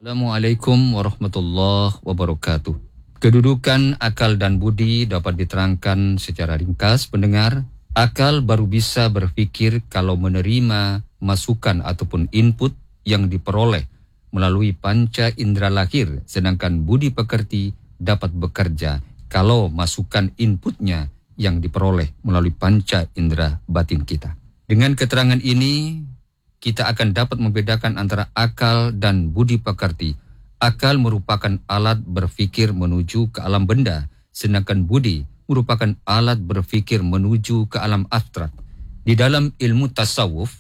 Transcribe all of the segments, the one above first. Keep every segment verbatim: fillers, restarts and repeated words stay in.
Assalamualaikum warahmatullahi wabarakatuh. Kedudukan akal dan budi dapat diterangkan secara ringkas pendengar. Akal baru bisa berpikir kalau menerima masukan ataupun input yang diperoleh melalui panca indera lahir, sedangkan budi pekerti dapat bekerja kalau masukan inputnya yang diperoleh melalui panca indera batin kita. Dengan keterangan ini, kita akan dapat membedakan antara akal dan budi pekerti. Akal merupakan alat berpikir menuju ke alam benda, sedangkan budi merupakan alat berpikir menuju ke alam abstrak. Di dalam ilmu tasawuf,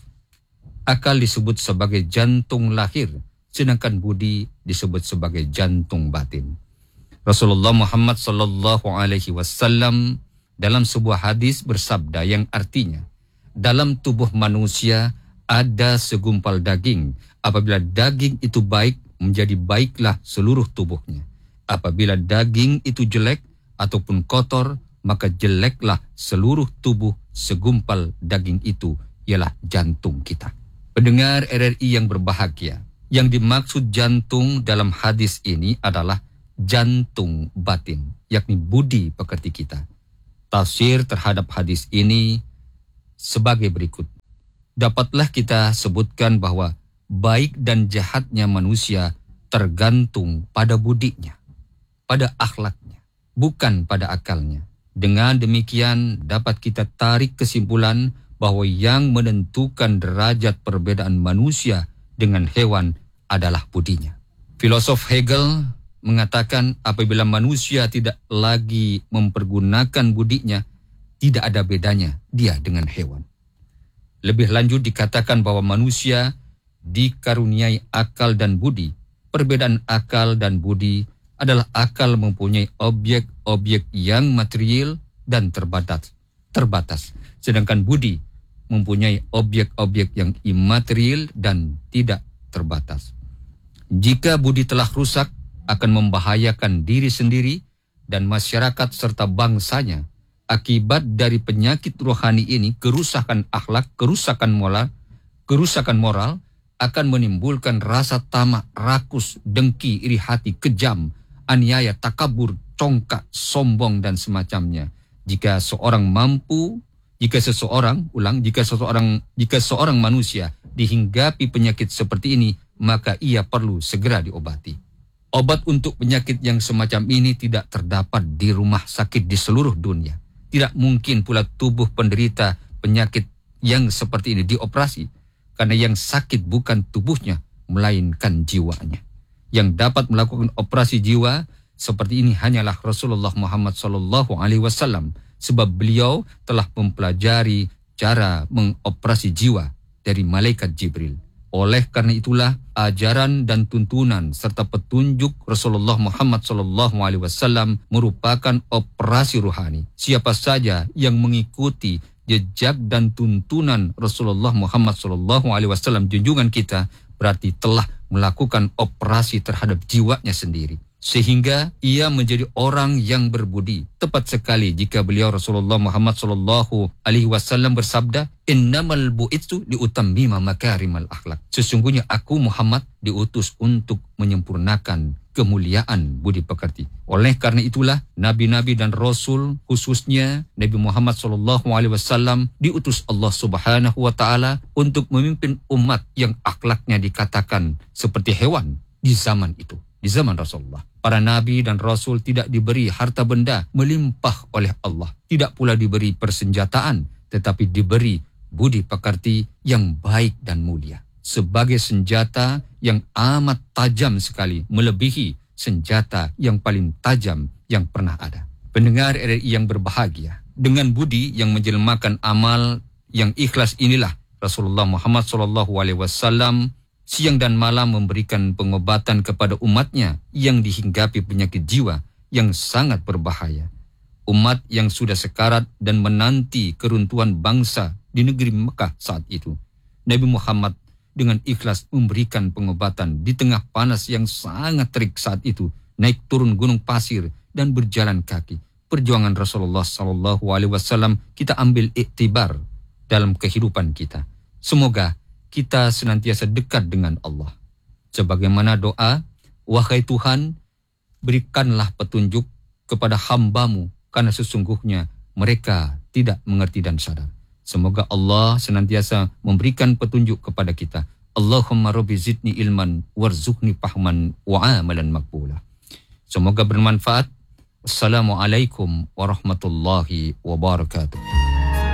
akal disebut sebagai jantung lahir, sedangkan budi disebut sebagai jantung batin. Rasulullah Muhammad sallallahu alaihi wasallam dalam sebuah hadis bersabda yang artinya, dalam tubuh manusia ada segumpal daging. Apabila daging itu baik, menjadi baiklah seluruh tubuhnya. Apabila daging itu jelek ataupun kotor, maka jeleklah seluruh tubuh. Segumpal daging itu ialah jantung kita. Pendengar R R I yang berbahagia, yang dimaksud jantung dalam hadis ini adalah jantung batin, yakni budi pekerti kita. Tafsir terhadap hadis ini sebagai berikut. Dapatlah kita sebutkan bahwa baik dan jahatnya manusia tergantung pada budinya, pada akhlaknya, bukan pada akalnya. Dengan demikian dapat kita tarik kesimpulan bahwa yang menentukan derajat perbedaan manusia dengan hewan adalah budinya. Filosof Hegel mengatakan apabila manusia tidak lagi mempergunakan budinya, tidak ada bedanya dia dengan hewan. Lebih lanjut dikatakan bahwa manusia dikaruniai akal dan budi. Perbedaan akal dan budi adalah akal mempunyai objek-objek yang material dan terbatas, terbatas. Sedangkan budi mempunyai objek-objek yang imaterial dan tidak terbatas. Jika budi telah rusak, akan membahayakan diri sendiri dan masyarakat serta bangsanya. Akibat dari penyakit rohani ini, kerusakan akhlak, kerusakan moral, kerusakan moral akan menimbulkan rasa tamak, rakus, dengki, iri hati, kejam, aniaya, takabur, congkak, sombong dan semacamnya. Jika seorang mampu, jika seseorang, ulang, jika seseorang, jika seorang manusia dihinggapi penyakit seperti ini, maka ia perlu segera diobati. Obat untuk penyakit yang semacam ini tidak terdapat di rumah sakit di seluruh dunia. Tidak mungkin pula tubuh penderita penyakit yang seperti ini dioperasi, karena yang sakit bukan tubuhnya, melainkan jiwanya. Yang dapat melakukan operasi jiwa seperti ini hanyalah Rasulullah Muhammad sallallahu alaihi wasallam, sebab beliau telah mempelajari cara mengoperasi jiwa dari malaikat Jibril. Oleh karena itulah ajaran dan tuntunan serta petunjuk Rasulullah Muhammad sallallahu alaihi wasallam merupakan operasi ruhani. Siapa saja yang mengikuti jejak dan tuntunan Rasulullah Muhammad sallallahu alaihi wasallam junjungan kita berarti telah melakukan operasi terhadap jiwanya sendiri, sehingga ia menjadi orang yang berbudi. Tepat sekali jika beliau Rasulullah Muhammad sallallahu alaihi wasallam bersabda, "Innamal bu'itsu liutammima makarimal akhlak." Sesungguhnya aku Muhammad diutus untuk menyempurnakan kemuliaan budi pekerti. Oleh karena itulah nabi-nabi dan rasul, khususnya Nabi Muhammad sallallahu alaihi wasallam, diutus Allah Subhanahu wa taala untuk memimpin umat yang akhlaknya dikatakan seperti hewan di zaman itu, di zaman Rasulullah. Para nabi dan rasul tidak diberi harta benda melimpah oleh Allah, tidak pula diberi persenjataan, tetapi diberi budi pekerti yang baik dan mulia, sebagai senjata yang amat tajam sekali, melebihi senjata yang paling tajam yang pernah ada. Pendengar R R I yang berbahagia, dengan budi yang menjelmakan amal yang ikhlas inilah Rasulullah Muhammad sallallahu alaihi wasallam siang dan malam memberikan pengobatan kepada umatnya yang dihinggapi penyakit jiwa yang sangat berbahaya. Umat yang sudah sekarat dan menanti keruntuhan bangsa di negeri Mekah saat itu. Nabi Muhammad dengan ikhlas memberikan pengobatan di tengah panas yang sangat terik saat itu, naik turun gunung pasir dan berjalan kaki. Perjuangan Rasulullah sallallahu alaihi wasallam kita ambil iktibar dalam kehidupan kita. Semoga kita senantiasa dekat dengan Allah. Sebagaimana doa Wahai Tuhan, berikanlah petunjuk kepada hamba-Mu, karena sesungguhnya mereka tidak mengerti dan sadar. Semoga Allah senantiasa memberikan petunjuk kepada kita. Allahumma rabbi zidni ilman warzuqni fahman wa amalan maqbula. Semoga bermanfaat. Assalamualaikum warahmatullahi wabarakatuh.